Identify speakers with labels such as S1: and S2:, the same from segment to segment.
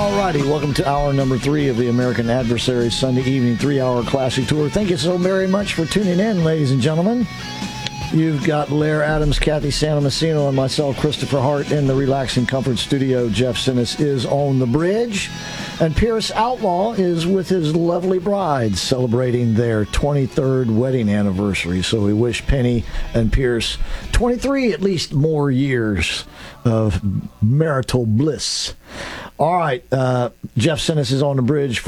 S1: All righty, welcome to hour number 3 of the American Adversaries Sunday evening 3-hour classic tour. Thank you so very much for tuning in, ladies and gentlemen. You've got Lair Adams, Kathy Santamassino, and myself, Christopher Hart, in the Relaxing Comfort Studio. Jeff Sinnis is on the bridge, and Pierce Outlaw is with his lovely bride celebrating their 23rd wedding anniversary. So we wish Penny and Pierce 23 at least more years of marital bliss. All right, Jeff Sinnis is on the bridge.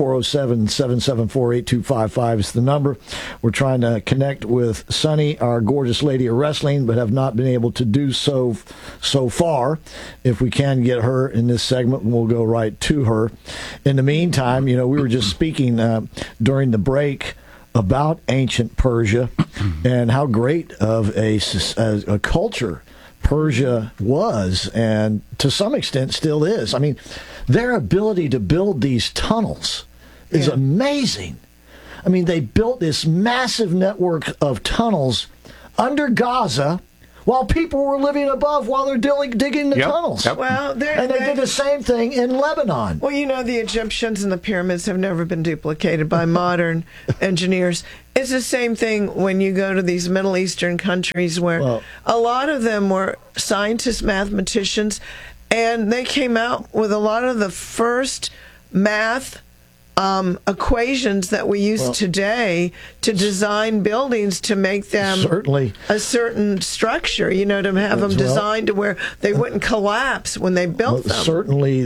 S1: 407-774-8255 is the number. We're trying to connect with Sunny, our gorgeous lady of wrestling, but have not been able to do so far. If we can get her in this segment, we'll go right to her. In the meantime, we were just speaking during the break about ancient Persia and how great of a culture Persia was, and to some extent still is. I mean, their ability to build these tunnels is amazing. I mean, they built this massive network of tunnels under Gaza while people were living above while they're digging the tunnels.
S2: Yep.
S3: Well,
S1: they did the same thing in Lebanon.
S3: Well, the Egyptians and the pyramids have never been duplicated by modern engineers. It's the same thing when you go to these Middle Eastern countries where a lot of them were scientists, mathematicians, and they came out with a lot of the first math equations that we use today to design buildings to make them
S1: certainly
S3: a certain structure, to have them designed to where they wouldn't collapse when they built them.
S1: Certainly,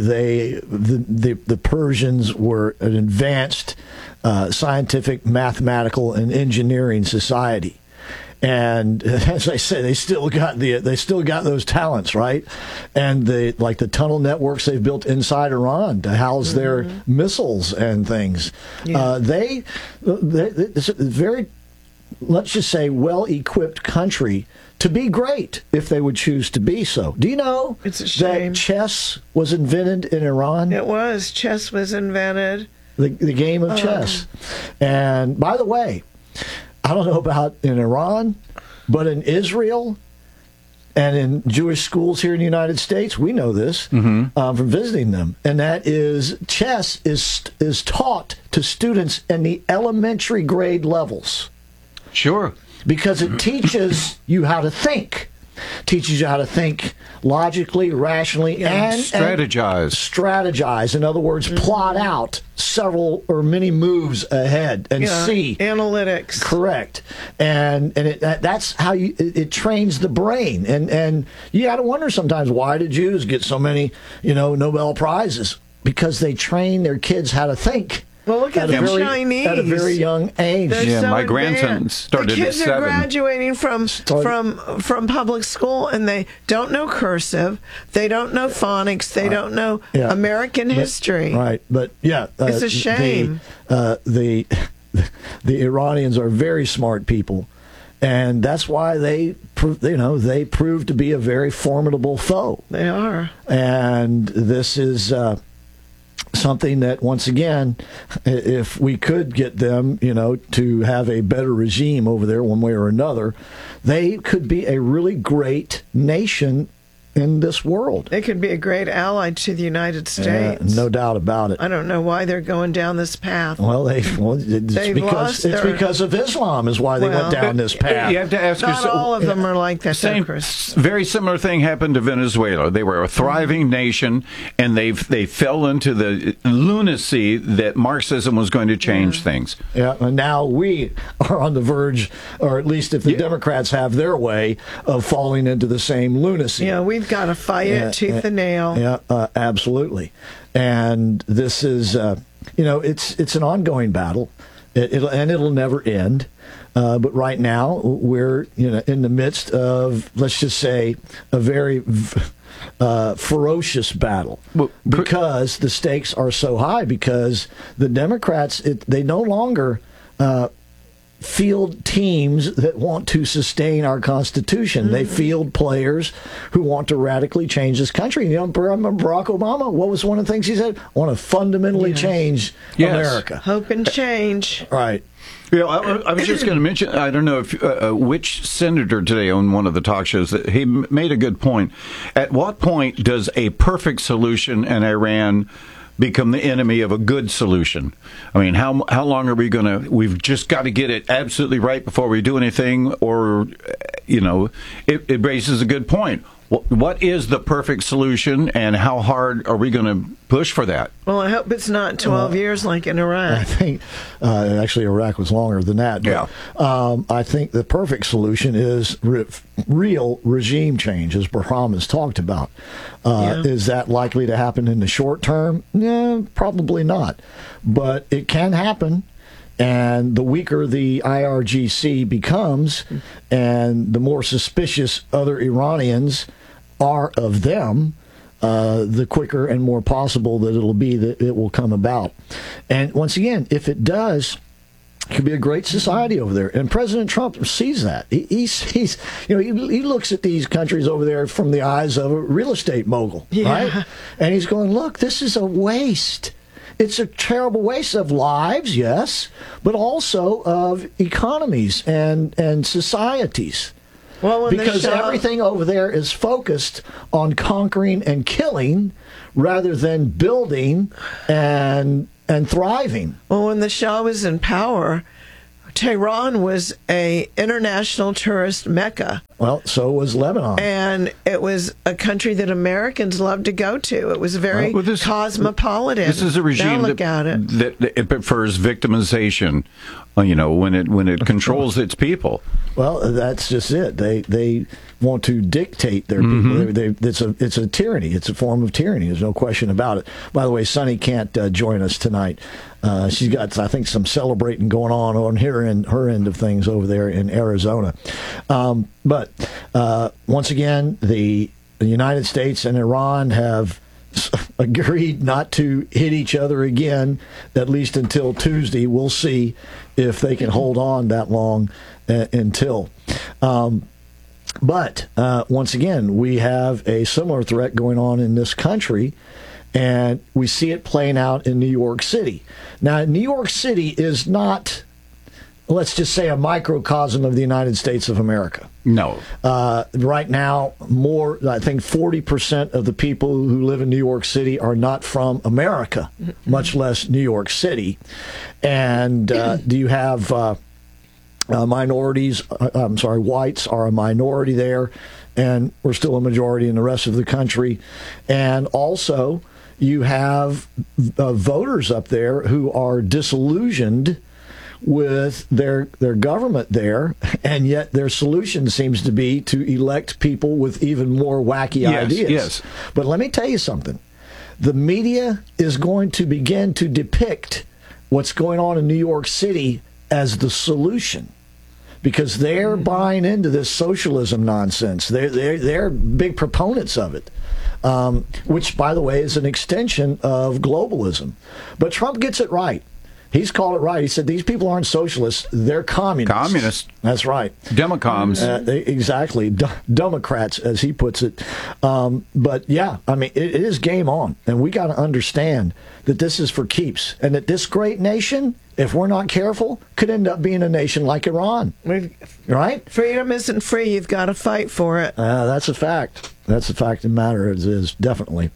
S1: the Persians were an advanced scientific, mathematical, and engineering society. And as I say, they still got those talents, right? And the tunnel networks they've built inside Iran to house their missiles and things.
S3: Yeah.
S1: It's a very, let's just say, well-equipped country to be great if they would choose to be so. Do you know
S3: it's a shame
S1: that chess was invented in Iran?
S3: It was. Chess was invented.
S1: The game of chess. And by the way, I don't know about in Iran, but in Israel and in Jewish schools here in the United States, we know this from visiting them. And that is chess is taught to students in the elementary grade levels.
S2: Sure.
S1: Because it teaches you how to think. Teaches you how to think logically, rationally, and strategize. In other words, plot out several or many moves ahead and see
S3: analytics.
S1: Correct, and that's how it trains the brain. And you got to wonder sometimes, why do Jews get so many Nobel prizes? Because they train their kids how to think.
S3: Well, look at the Chinese
S1: at a very young age.
S3: So
S2: my grandson started at 7.
S3: The kids are graduating from public school, and they don't know cursive, they don't know phonics, they don't know American history.
S1: Right, but
S3: it's a shame.
S1: The Iranians are very smart people, and that's why they prove to be a very formidable foe.
S3: They are,
S1: and this is. Something that, once again, if we could get them, to have a better regime over there one way or another, they could be a really great nation in this world.
S3: They could be a great ally to the United States.
S1: No doubt about it.
S3: I don't know why they're going down this path.
S1: Well, it's because of Islam is why they went down this path.
S2: You have to ask
S3: yourself. Not all of them are like that.
S2: Very similar thing happened to Venezuela. They were a thriving nation, and they fell into the lunacy that Marxism was going to change things.
S1: Yeah, and now we are on the verge, or at least if the Democrats have their way, of falling into the same lunacy.
S3: Yeah, we've got to fight it tooth and nail.
S1: Yeah, absolutely. And this is, it's an ongoing battle. It'll never end. But right now we're in the midst of, let's just say, a very ferocious battle because the stakes are so high. Because the Democrats, they no longer field teams that want to sustain our Constitution. They field players who want to radically change this country. Barack Obama, what was one of the things he said? I want to fundamentally change America.
S3: Hope and change.
S1: Right.
S2: I was just going to mention, I don't know if which senator today on one of the talk shows, that he made a good point. At what point does a perfect solution in Iran become the enemy of a good solution? I mean, how long are we going to? We've just got to get it absolutely right before we do anything, or it raises a good point. What is the perfect solution, and how hard are we going to push for that?
S3: Well, I hope it's not 12 years like in Iraq.
S1: I think, actually, Iraq was longer than that. But, I think the perfect solution is real regime change, as Bahram has talked about. Is that likely to happen in the short term? Yeah, probably not. But it can happen. And the weaker the IRGC becomes, and the more suspicious other Iranians are of them, the quicker and more possible that it'll be that it will come about. And once again, if it does, it could be a great society over there. And President Trump sees that. He looks at these countries over there from the eyes of a real estate mogul, right? And he's going, look, this is a waste. It's a terrible waste of lives, yes, but also of economies and societies. Well, because everything over there is focused on conquering and killing rather than building and thriving.
S3: Well, when the Shah was in power, Tehran was an international tourist mecca.
S1: Well, so was Lebanon.
S3: And it was a country that Americans loved to go to. It was very cosmopolitan.
S2: This is a regime that it prefers victimization, when it controls its people.
S1: Well, that's just it. They want to dictate their people. It's a tyranny. It's a form of tyranny. There's no question about it. By the way, Sunny can't join us tonight. She's got, I think, some celebrating going on her end of things over there in Arizona. But once again, the United States and Iran have agreed not to hit each other again, at least until Tuesday. We'll see if they can hold on that long until. But once again, we have a similar threat going on in this country, and we see it playing out in New York City. Now, New York City is not, let's just say, a microcosm of the United States of America.
S2: No.
S1: Right now, I think 40% of the people who live in New York City are not from America, much less New York City. And do you have minorities? Whites are a minority there, and we're still a majority in the rest of the country. And also, you have voters up there who are disillusioned with their government there, and yet their solution seems to be to elect people with even more wacky ideas.
S2: Yes.
S1: But let me tell you something. The media is going to begin to depict what's going on in New York City as the solution, because they're buying into this socialism nonsense. They're big proponents of it, which, by the way, is an extension of globalism. But Trump gets it right. He's called it right. He said these people aren't socialists; they're communists.
S2: Communists.
S1: That's right.
S2: Democoms.
S1: Exactly. Democrats, as he puts it. But yeah, I mean, it is game on, and we got to understand that this is for keeps, and that this great nation, if we're not careful, could end up being a nation like Iran. Right?
S3: Freedom isn't free. You've got to fight for it.
S1: That's a fact. That's a fact of the matter. It is definitely.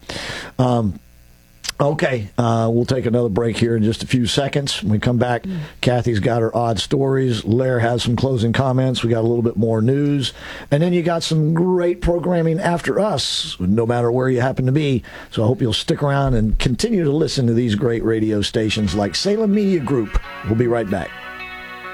S1: Okay, we'll take another break here in just a few seconds. When we come back, Kathy's got her odd stories. Lair has some closing comments. We got a little bit more news. And then you got some great programming after us, no matter where you happen to be. So I hope you'll stick around and continue to listen to these great radio stations like Salem Media Group. We'll be right back.